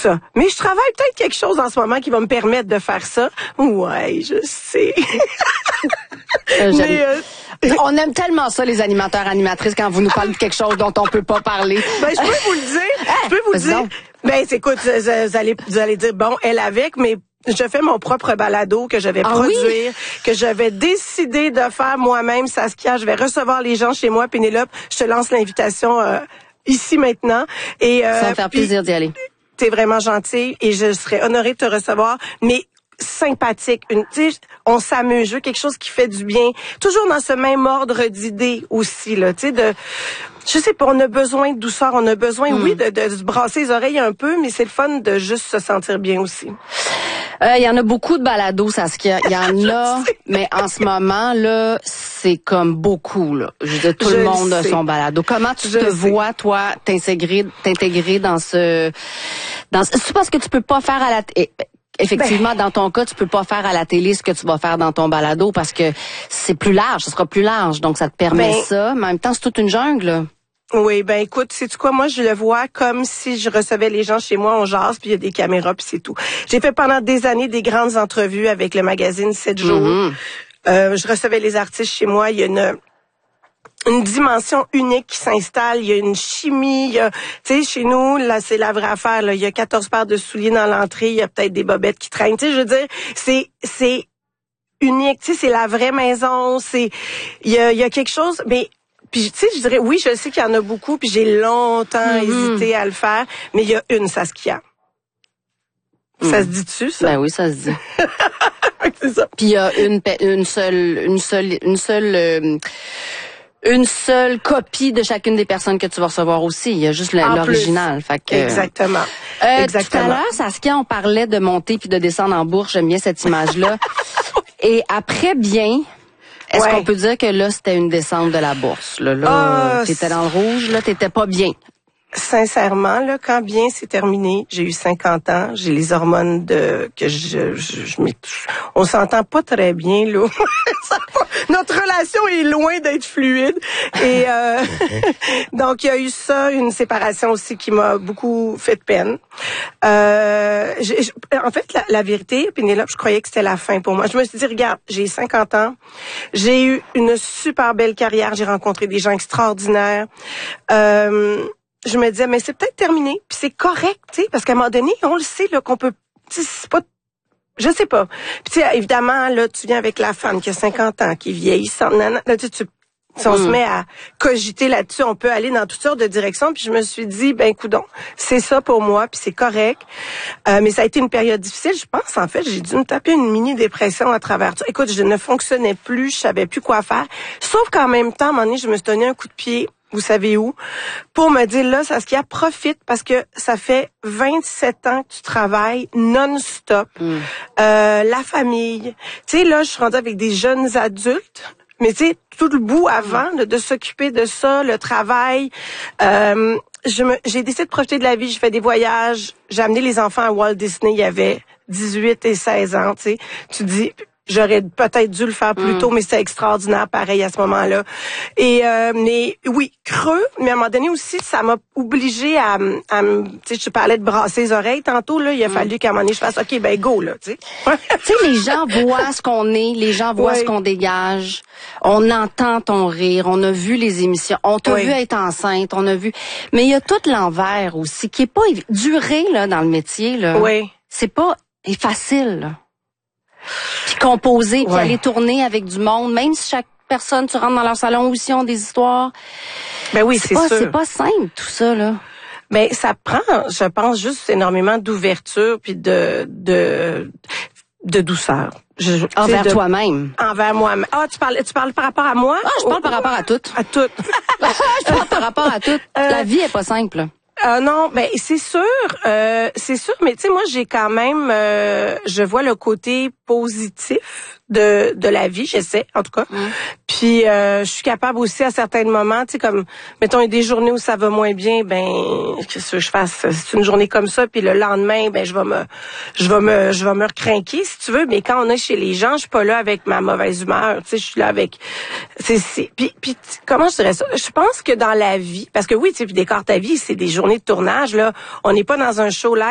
ça. Mais je travaille peut-être quelque chose en ce moment qui va me permettre de faire ça. Ouais, je sais. On aime tellement ça, les animateurs, animatrices, quand vous nous parlez de quelque chose dont on peut pas parler. Ben, je peux vous le dire. Je peux vous le dire. Ben, écoute, vous allez dire, bon, elle avec, mais je fais mon propre balado que je vais produire, que je vais décider de faire moi-même, Saskia. Je vais recevoir les gens chez moi, Pénélope. Je te lance l'invitation ici maintenant. Et ça va me faire plaisir d'y aller. T'es vraiment gentille et je serais honorée de te recevoir. Mais sympathique, on s'amuse, je veux quelque chose qui fait du bien, toujours dans ce même ordre d'idées aussi là, tu sais, je sais pas, on a besoin de douceur, on a besoin oui de se brasser les oreilles un peu, mais c'est le fun de juste se sentir bien aussi. Il y en a beaucoup de balados, Saskia. Il y en a, mais en ce moment là, c'est comme beaucoup là. Je veux dire, tout le monde a son balado. Comment tu te vois toi t'intégrer dans ce c'est parce que tu peux pas faire à la effectivement, dans ton cas, tu peux pas faire à la télé ce que tu vas faire dans ton balado parce que c'est plus large, ce sera plus large. Donc, ça te permet ça. Mais en même temps, c'est toute une jungle, là. Oui, ben écoute, sais-tu quoi, moi je le vois comme si je recevais les gens chez moi, on jase, puis il y a des caméras, puis c'est tout. J'ai fait pendant des années des grandes entrevues avec le magazine 7 jours. Je recevais les artistes chez moi, il y a une dimension unique qui s'installe, il y a une chimie, tu sais, chez nous, là, c'est la vraie affaire, là, il y a 14 paires de souliers dans l'entrée, il y a peut-être des bobettes qui traînent, tu sais, je veux dire, c'est unique, tu sais, c'est la vraie maison, il y a quelque chose, mais puis tu sais, je dirais, oui, je sais qu'il y en a beaucoup, puis j'ai longtemps hésité à le faire, mais il y a une Saskia. Ça se dit-tu, ça? Ben oui, ça se dit. C'est ça. Puis il y a une seule copie de chacune des personnes que tu vas recevoir aussi. Il y a juste l'original. Fait que, exactement. Tout à l'heure, Saskia, on parlait de monter puis de descendre en bourse. J'aime bien cette image-là. Et après bien, est-ce qu'on peut dire que là, c'était une descente de la bourse? Là, t'étais dans le rouge, là, t'étais pas bien. Sincèrement, là, quand bien c'est terminé, j'ai eu 50 ans, j'ai les hormones on s'entend pas très bien, là. Notre relation est loin d'être fluide. Et donc, il y a eu ça, une séparation aussi qui m'a beaucoup fait de peine. En fait, la vérité, Pénélope, je croyais que c'était la fin pour moi. Je me suis dit, regarde, j'ai 50 ans, j'ai eu une super belle carrière, j'ai rencontré des gens extraordinaires. Je me disais, mais c'est peut-être terminé, puis c'est correct, tu sais, parce qu'à un moment donné, on le sait, là, qu'on peut, c'est pas, je sais pas. Puis tu sais, évidemment, là, tu viens avec la femme qui a 50 ans, qui est vieillissante, là, si on se met à cogiter là-dessus, on peut aller dans toutes sortes de directions, puis je me suis dit, ben, coudonc, c'est ça pour moi, puis c'est correct. Mais ça a été une période difficile, je pense, en fait, j'ai dû me taper une mini-dépression à travers ça. Écoute, je ne fonctionnais plus, je savais plus quoi faire, sauf qu'en même temps, à un moment donné, je me suis donné un coup de pied. Vous savez où? Pour me dire, là, Saskia, profite parce que ça fait 27 ans que tu travailles non-stop. La famille. Tu sais, là, je suis rendue avec des jeunes adultes. Mais tu sais, tout le bout avant, de s'occuper de ça, le travail. J'ai décidé de profiter de la vie. J'ai fait des voyages. J'ai amené les enfants à Walt Disney. Il y avait 18 et 16 ans, tu sais. Tu dis... J'aurais peut-être dû le faire plus tôt, mais c'était extraordinaire, pareil, à ce moment-là. Et mais oui, creux, mais à un moment donné aussi, ça m'a obligée à tu sais, je te parlais de brasser les oreilles tantôt, là, il a fallu qu'à un moment donné, je fasse, OK, ben go, là, tu sais. Tu sais, les gens voient ce qu'on est, les gens voient ce qu'on dégage, on entend ton rire, on a vu les émissions, on t'a vu être enceinte, on a vu... Mais il y a tout l'envers aussi, qui est pas... Durer, là, dans le métier, là, c'est pas facile, là. Puis composer, puis aller tourner avec du monde, même si chaque personne, tu rentres dans leur salon aussi, ont des histoires. Ben oui, c'est sûr. C'est pas simple, tout ça, là. Ben, ça prend, je pense, juste énormément d'ouverture puis de douceur. Envers toi-même. Envers moi-même. Ah, tu parles par rapport à moi? Ah, je parle par rapport à tout. À tout. Je parle par rapport à tout. La vie est pas simple. Non, ben c'est sûr, mais tu sais, moi j'ai quand même, je vois le côté positif de la vie, j'essaie en tout cas. Puis je suis capable aussi à certains moments, tu sais, comme mettons il y a des journées où ça va moins bien, ben qu'est-ce que je fasse? C'est une journée comme ça, puis le lendemain, ben je vais me recrinquer si tu veux. Mais quand on est chez les gens, je suis pas là avec ma mauvaise humeur, tu sais, je suis là avec, puis comment je dirais ça? Je pense que dans la vie, parce que oui, tu sais, puis décor ta vie, c'est des journées de tournage là, on n'est pas dans un show live.